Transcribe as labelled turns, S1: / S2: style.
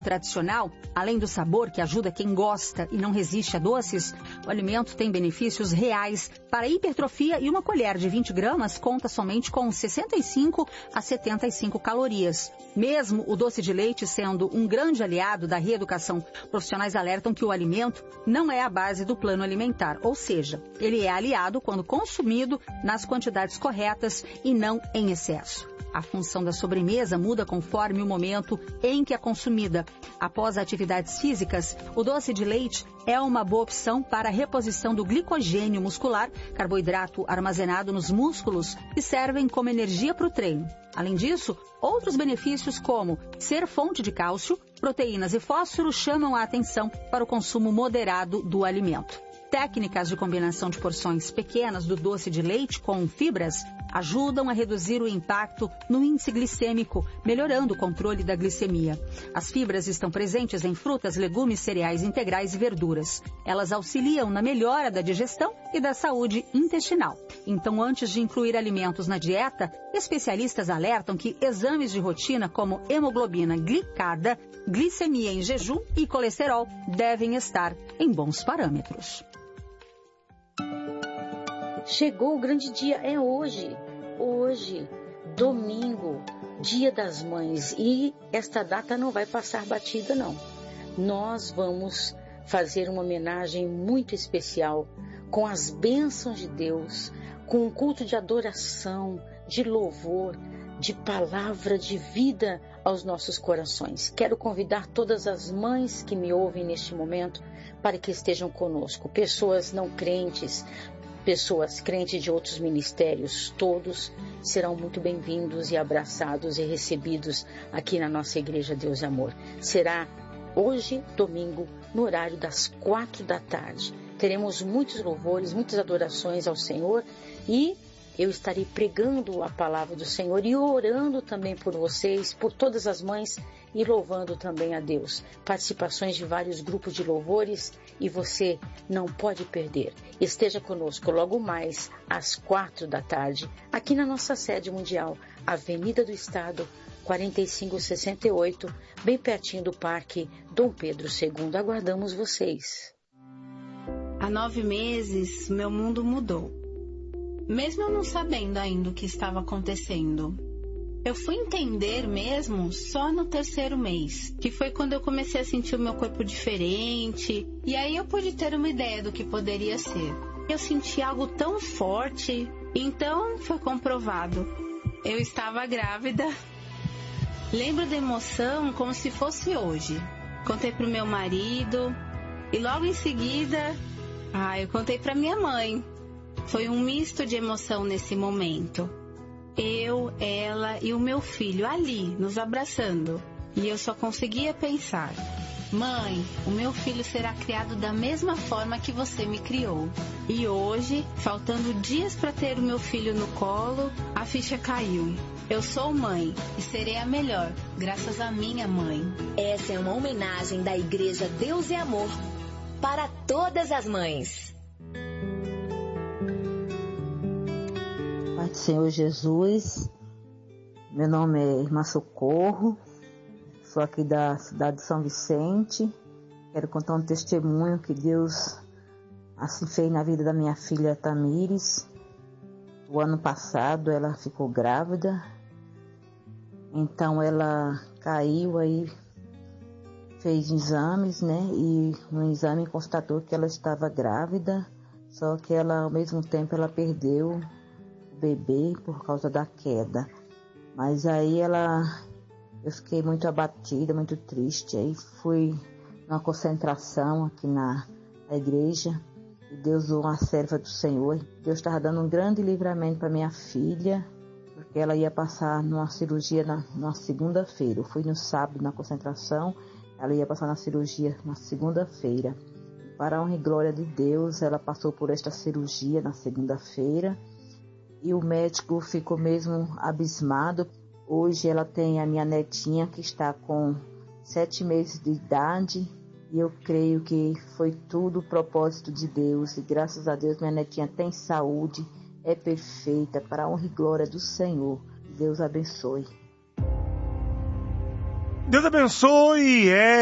S1: tradicional, além do sabor que ajuda quem gosta e não resiste a doces, o alimento tem benefícios reais para a hipertrofia e uma colher de 20 gramas conta somente com 65 a 75 calorias. Mesmo o doce de leite sendo um grande aliado da reeducação, profissionais alertam que o alimento não é a base do plano alimentar, ou seja, ele é aliado quando consumido nas quantidades corretas e não em excesso. A função da sobremesa muda conforme o momento em que é consumida. Após atividades físicas, o doce de leite é uma boa opção para a reposição do glicogênio muscular, carboidrato armazenado nos músculos, que servem como energia para o treino. Além disso, outros benefícios como ser fonte de cálcio, proteínas e fósforo chamam a atenção para o consumo moderado do alimento. Técnicas de combinação de porções pequenas do doce de leite com fibras ajudam a reduzir o impacto no índice glicêmico, melhorando o controle da glicemia. As fibras estão presentes em frutas, legumes, cereais integrais e verduras. Elas auxiliam na melhora da digestão e da saúde intestinal. Então, antes de incluir alimentos na dieta, especialistas alertam que exames de rotina como hemoglobina glicada, glicemia em jejum e colesterol devem estar em bons parâmetros.
S2: Chegou o grande dia, é hoje, domingo, Dia das Mães, e esta data não vai passar batida não. Nós vamos fazer uma homenagem muito especial com as bênçãos de Deus, com um culto de adoração, de louvor, de palavra de vida aos nossos corações. Quero convidar todas as mães que me ouvem neste momento para que estejam conosco, pessoas não crentes, pessoas crentes de outros ministérios, todos serão muito bem-vindos e abraçados e recebidos aqui na nossa Igreja Deus e Amor. Será hoje, domingo, no horário das 4 da tarde. Teremos muitos louvores, muitas adorações ao Senhor e eu estarei pregando a palavra do Senhor e orando também por vocês, por todas as mães e louvando também a Deus. Participações de vários grupos de louvores e você não pode perder. Esteja conosco logo mais às 4 da tarde, aqui na nossa sede mundial, Avenida do Estado, 4568, bem pertinho do Parque Dom Pedro II. Aguardamos vocês.
S3: Há 9 meses, meu mundo mudou. Mesmo eu não sabendo ainda o que estava acontecendo. Eu fui entender mesmo só no 3º mês, que foi quando eu comecei a sentir o meu corpo diferente, e aí eu pude ter uma ideia do que poderia ser. Eu senti algo tão forte, então foi comprovado. Eu estava grávida. Lembro da emoção como se fosse hoje. Contei pro meu marido, e logo em seguida, eu contei pra minha mãe. Foi um misto de emoção nesse momento. Eu, ela e o meu filho ali, nos abraçando. E eu só conseguia pensar: mãe, o meu filho será criado da mesma forma que você me criou. E hoje, faltando dias para ter o meu filho no colo, a ficha caiu. Eu sou mãe e serei a melhor, graças à minha mãe.
S4: Essa é uma homenagem da Igreja Deus e Amor para todas as mães.
S5: Pai do Senhor Jesus, meu nome é Irmã Socorro, sou aqui da cidade de São Vicente. Quero contar um testemunho que Deus assim fez na vida da minha filha Tamires. O ano passado ela ficou grávida, então ela caiu aí, fez exames, né? E no exame constatou que ela estava grávida, só que ela, ao mesmo tempo, ela perdeu bebê por causa da queda. Mas aí eu fiquei muito abatida, muito triste. Aí fui numa concentração aqui na igreja e Deus usou uma serva do Senhor. Deus estava dando um grande livramento para minha filha, porque ela ia passar numa cirurgia na segunda-feira. Eu fui no sábado na concentração, ela ia passar na cirurgia na segunda-feira. Para a honra e glória de Deus, ela passou por esta cirurgia na segunda-feira. E o médico ficou mesmo abismado. Hoje ela tem a minha netinha que está com 7 meses de idade. E eu creio que foi tudo o propósito de Deus. E graças a Deus minha netinha tem saúde, é perfeita, para a honra e glória do Senhor. Deus abençoe.
S6: Deus abençoe.